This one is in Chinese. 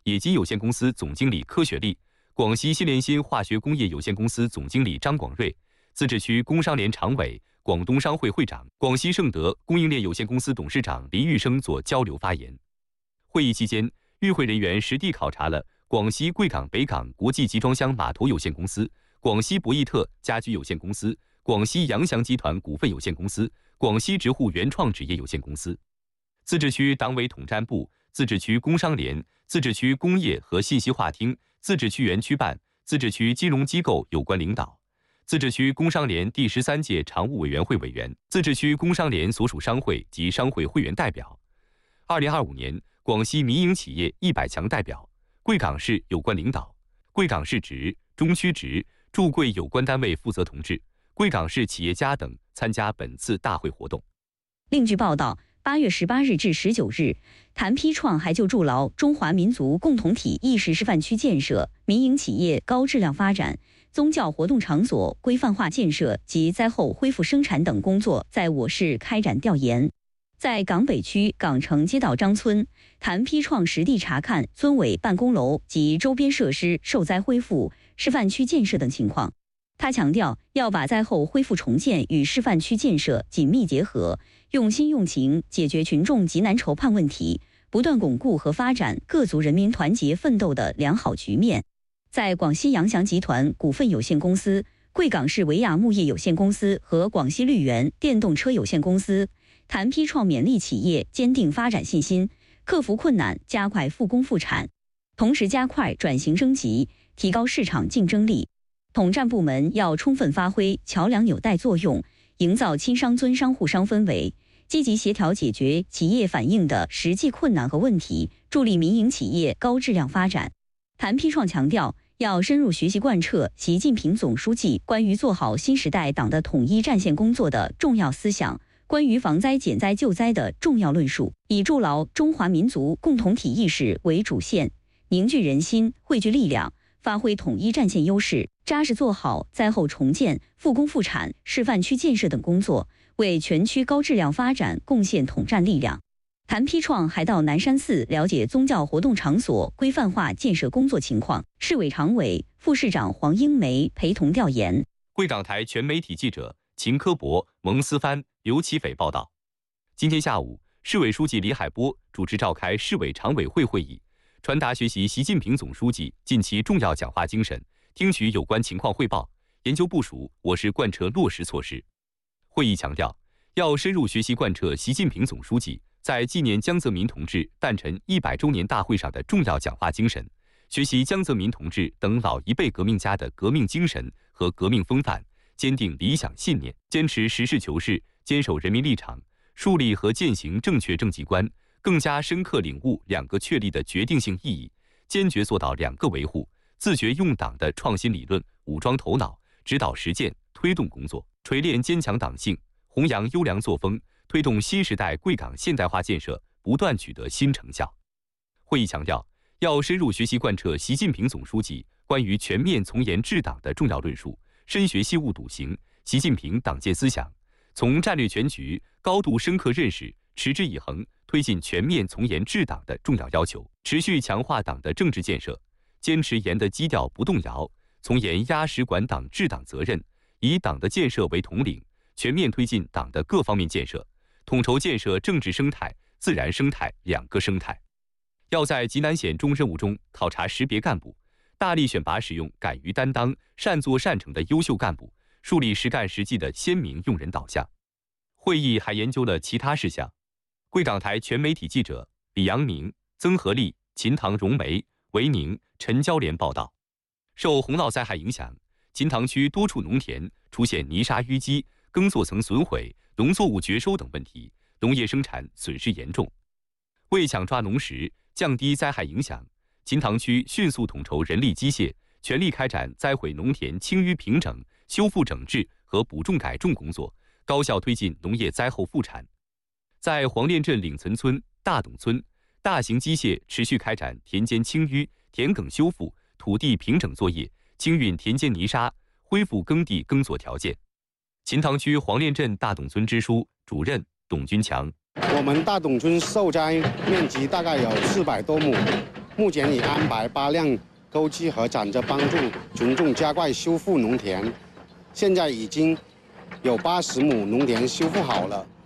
冶金有限公司总经理柯雪丽，广西新联鑫化学工业有限公司总经理张广瑞，自治区工商联常委、广东商会会长、广西盛德供应链有限公司董事长林玉生做交流发言。会议期间，与会人员实地考察了广西贵港北港国际集装箱码头有限公司、广西博益特家居有限公司、广西扬翔集团股份有限公司、广西直户原创纸业有限公司。自治区党委统战部、自治区工商联、自治区工业和信息化厅、自治区园区办、自治区金融机构有关领导，自治区工商联第13届常务委员会委员、自治区工商联所属商会及商会会员代表，2025年广西民营企业100强代表，贵港市有关领导，贵港市直、中区直、驻贵有关单位负责同志、贵港市企业家等参加本次大会活动。 另据报道，8月18日至19日，谭丕创还就筑牢中华民族共同体意识示范区建设、民营企业高质量发展、宗教活动场所规范化建设及灾后恢复生产等工作在我市开展调研。在港北区港城街道张村，谭丕创实地查看村委办公楼及周边设施受灾恢复、示范区建设等情况。他强调，要把灾后恢复重建与示范区建设紧密结合，用心用情解决群众急难愁盼问题，不断巩固和发展各族人民团结奋斗的良好局面。在广西扬翔集团股份有限公司、贵港市维亚木业有限公司和广西绿源电动车有限公司，谭丕创勉励企业坚定发展信心，克服困难，加快复工复产，同时加快转型升级，提高市场竞争力。统战部门要充分发挥桥梁纽带作用，营造亲商尊商互商氛围，积极协调解决企业反映的实际困难和问题，助力民营企业高质量发展。谭丕创强调，要深入学习贯彻习近平总书记关于做好新时代党的统一战线工作的重要思想，关于防灾减灾救灾的重要论述，以筑牢中华民族共同体意识为主线，凝聚人心，汇聚力量，发挥统一战线优势，扎实做好灾后重建、复工复产、示范区建设等工作，为全区高质量发展贡献统战力量。谭丕创还到南山寺了解宗教活动场所规范化建设工作情况，市委常委、副市长黄英梅陪同调研。 贵港台全媒体记者秦科博、蒙思帆、刘启斐报道。今天下午，市委书记李海波主持召开市委常委会会议，传达学习习近平总书记近期重要讲话精神，听取有关情况汇报，研究部署我市贯彻落实措施。会议强调，要深入学习贯彻习近平总书记在纪念江泽民同志诞辰100周年大会上的重要讲话精神，学习江泽民同志等老一辈革命家的革命精神和革命风范，坚定理想信念，坚持实事求是，坚守人民立场，树立和践行正确政绩观，更加深刻领悟2个确立的决定性意义，坚决做到2个维护，自觉用党的创新理论武装头脑，指导实践，推动工作，锤炼坚强党性，弘扬优良作风，推动新时代贵港现代化建设不断取得新成效。会议强调，要深入学习贯彻习近平总书记关于全面从严治党的重要论述，深学习悟笃行习近平党建思想，从战略全局高度深刻认识，持之以恒推进全面从严治党的重要要求，持续强化党的政治建设，坚持严的基调不动摇，从严压实管党治党责任，以党的建设为统领，全面推进党的各方面建设，统筹建设政治生态、自然生态2个生态。要在极难险中任务中考察识别干部，大力选拔使用敢于担当、善作善成的优秀干部，树立实干实际的鲜明用人导向。会议还研究了其他事项。贵港台全媒体记者李阳明、曾和利、秦唐荣梅、维宁、陈娇莲报道。受洪涝灾害影响，秦塘区多处农田出现泥沙淤积、耕作层损毁、农作物绝收等问题，农业生产损失严重。为抢抓农时，降低灾害影响，秦塘区迅速统筹人力机械，全力开展灾毁农田清淤平整、修复整治和补种改种工作，高效推进农业灾后复产。在黄练镇岭岑村、大董村，大型机械持续开展田间清淤、田埂修复、土地平整作业，清运田间泥沙，恢复耕地耕作条件。秦塘区黄练镇大董村支书、主任董军强： 我们大董村受灾面积大概有400多亩， 目前已安排8辆钩机和铲子帮助群众加快修复农田，现在已经有80亩农田修复好了。